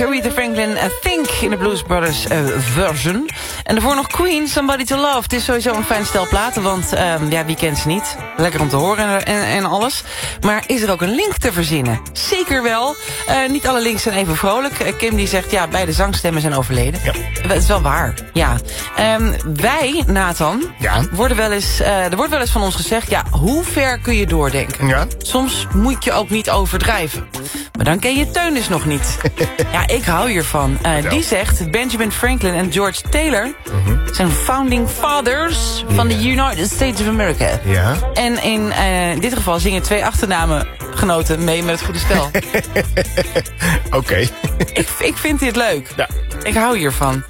Aretha Franklin, Think in de Blues Brothers version. En daarvoor nog Queen, Somebody to Love. Het is sowieso een fijn stel platen, want wie kent ze niet? Lekker om te horen en alles. Maar is er ook een link te verzinnen? Zeker wel. Niet alle links zijn even vrolijk. Kim die zegt, beide zangstemmen zijn overleden. Ja. Het is wel waar, ja. Wij, Nathan, er wordt wel eens van ons gezegd, hoe ver kun je doordenken? Ja. Soms moet je ook niet overdrijven. Maar dan ken je Teunis nog niet. Ik hou hiervan. Die zegt, Benjamin Franklin en George Taylor zijn founding fathers van de United States of America. Ja. En in dit geval zingen 2 achternamengenoten mee met het goede spel. Oké. Ik vind dit leuk. Ja. Ik hou hiervan.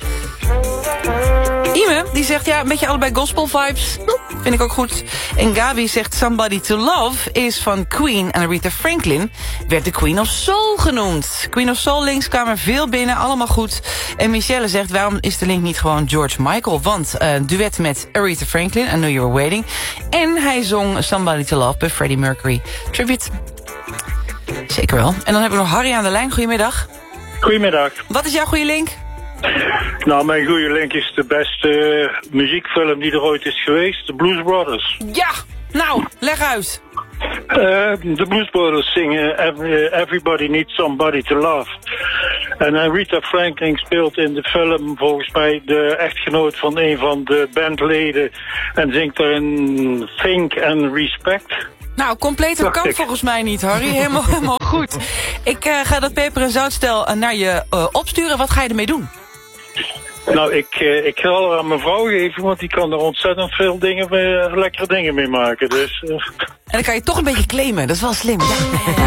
Ime, die zegt, een beetje allebei gospel vibes. Vind ik ook goed. En Gabi zegt, Somebody to Love is van Queen en Aretha Franklin werd de Queen of Soul genoemd. Queen of Soul links kwamen veel binnen, allemaal goed. En Michelle zegt, waarom is de link niet gewoon George Michael? Want duet met Aretha Franklin, I Know You Were Waiting. En hij zong Somebody to Love bij Freddie Mercury. Tribute. Zeker wel. En dan hebben we nog Harry aan de lijn. Goedemiddag. Goedemiddag. Wat is jouw goede link? Nou, mijn goede link is de beste muziekfilm die er ooit is geweest. The Blues Brothers. Ja, nou, leg uit. De Blues Brothers zingen Everybody Needs Somebody to Love. En Aretha Franklin speelt in de film volgens mij de echtgenoot van een van de bandleden. En zingt daarin Think and Respect. Nou, completer kan volgens mij niet, Harry. Helemaal goed. Ik ga dat peper- en zoutstel naar je opsturen. Wat ga je ermee doen? Nou, ik ga het aan mijn vrouw geven, want die kan er ontzettend veel lekkere dingen mee maken. Dus, En dan kan je toch een beetje claimen. Dat is wel slim. Ja.